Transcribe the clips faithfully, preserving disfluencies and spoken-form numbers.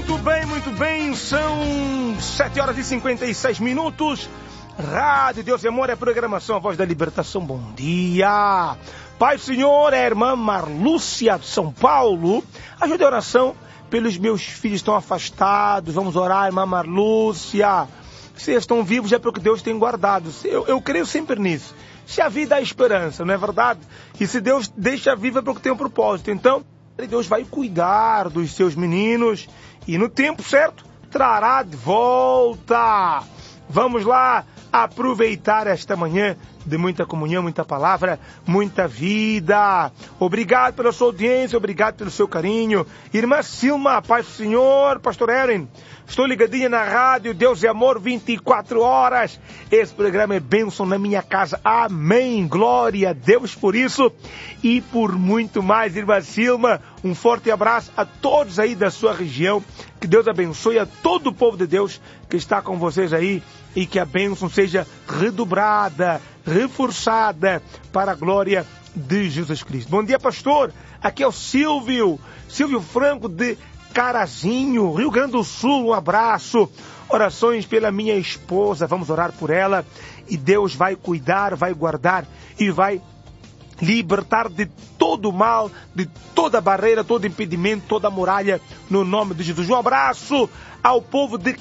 Muito bem, muito bem, são sete horas e cinquenta e seis minutos. Rádio Deus e Amor é a programação A Voz da Libertação. Bom dia. Pai, Senhor, é a irmã Marlúcia de São Paulo. Ajude a oração pelos meus filhos que estão afastados. Vamos orar, irmã Marlúcia. Se eles estão vivos é porque Deus tem guardado. Eu, eu creio sempre nisso. Se a vida há esperança, não é verdade? E se Deus deixa viva é porque tem um propósito. Então, Deus vai cuidar dos seus meninos e no tempo certo trará de volta. Vamos lá aproveitar esta manhã de muita comunhão, muita palavra, muita vida. Obrigado pela sua audiência, obrigado pelo seu carinho. Irmã Silma, paz do Senhor, pastor Erin. Estou ligadinha na rádio Deus e Amor vinte e quatro horas. Esse programa é bênção na minha casa. Amém. Glória a Deus por isso e por muito mais, irmã Silma. Um forte abraço a todos aí da sua região. Que Deus abençoe a todo o povo de Deus que está com vocês aí e que a bênção seja redobrada, reforçada para a glória de Jesus Cristo. Bom dia, pastor. Aqui é o Silvio, Silvio Franco de Carazinho, Rio Grande do Sul. Um abraço. Orações pela minha esposa. Vamos orar por ela e Deus vai cuidar, vai guardar e vai libertar de todo o mal, de toda barreira, todo impedimento, toda muralha, no nome de Jesus. Um abraço ao povo de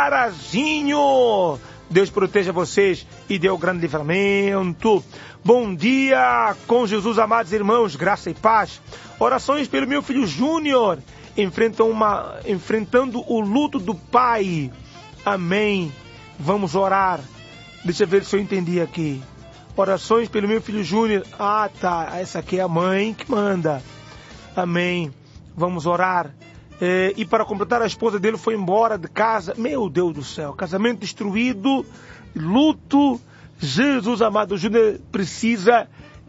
Carazinho. Deus proteja vocês e dê o grande livramento. Bom dia com Jesus, amados irmãos, graça e paz. Orações pelo meu filho Júnior, enfrentam uma, enfrentando o luto do pai. Amém. Vamos orar. Deixa eu ver se eu entendi aqui. Orações pelo meu filho Júnior. Ah, tá. Essa aqui é a mãe que manda. Amém. Vamos orar. É, e para completar, a esposa dele foi embora de casa. Meu Deus do céu. Casamento destruído. Luto. Jesus amado. O Júnior precisa